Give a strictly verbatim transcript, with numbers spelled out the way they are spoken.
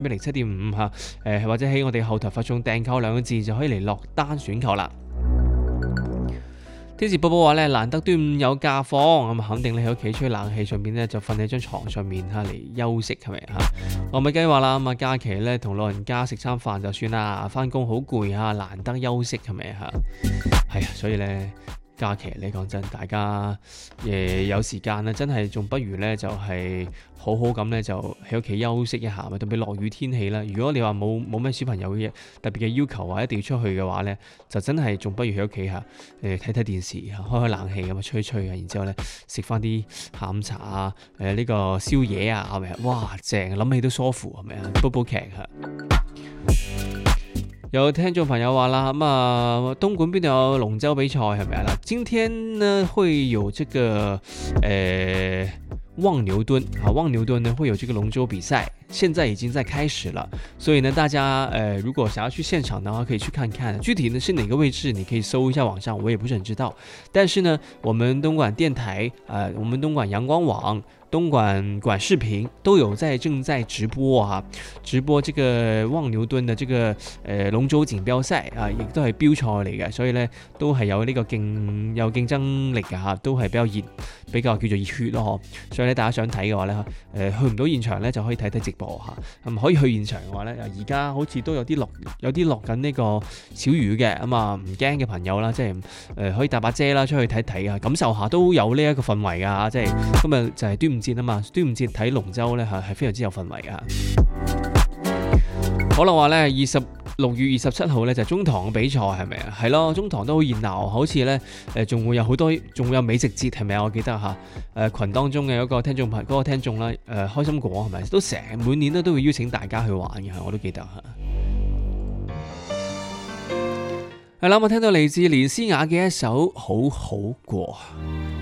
一零七點五嚇，誒或者喺我哋後台發送訂購兩個字就可以嚟落單選購啦。天時寶寶話咧，難得端午有假放，咁肯定你喺屋企吹冷氣上邊咧就瞓喺張床上面嚇嚟休息係咪嚇？我咪計劃啦，咁啊假期咧同老人家食餐飯就算啦，翻工好攰嚇，難得休息係咪嚇？係啊，所以咧。假期你講真，大家誒有時間咧，真係仲不如咧就係、是、好好咁咧就喺屋企休息一下，特別落雨天氣啦。如果你話冇冇咩小朋友嘅特別嘅要求話一定要出去嘅話咧，就真係仲不如喺屋企嚇誒睇睇電視，開開冷氣咁啊吹吹啊，然之後咧食翻啲下午茶啊，誒、呃、呢、這個宵夜啊，係咪？哇正，諗起都舒服係咪啊？煲煲劇嚇。有聽眾朋友話啦，咁啊東莞邊度有龍舟比賽係咪啊？今天呢會有這個誒、呃、望牛墩啊，望牛墩呢會有這個龍舟比賽，現在已經在開始了，所以呢大家誒、呃、如果想要去現場的話，可以去看看，具體呢是哪個位置，你可以搜一下網上，我也不是很知道。但是呢，我們東莞電台啊、呃，我們東莞陽光網。東莞管視頻都有在正在直播啊，直播這個望牛墩的這個誒龍舟錦標賽啊，亦都係標賽嚟嘅，所以咧都係有呢個競有競爭力嘅嚇，都係比較熱，比較叫做熱血咯嗬。所以咧大家想睇嘅話咧，誒、呃、去唔到現場咧就可以睇睇直播嚇，咁、啊、可以去現場嘅話咧，而家好似都有啲落有啲落緊呢個小雨嘅，咁啊唔驚嘅朋友啦，即係誒、呃、可以帶把遮啦出去睇睇啊，感受下都有呢一個氛圍噶嚇，即係今日就係端午節啊嘛，端午節睇龍舟咧嚇係非常之有氛圍噶。可能話咧二十六月二十七號咧就係中堂嘅比賽係咪啊？係咯，中堂都好熱鬧，好似咧誒仲會有好多，仲會有美食節係咪啊？我記得嚇誒、呃、群當中嘅嗰個聽眾朋嗰個聽眾啦誒、呃、開心果係咪？都成每年咧都會邀請大家去玩嘅，我都記得嚇。係啦，我聽到嚟自連詩雅嘅一首《好好過》。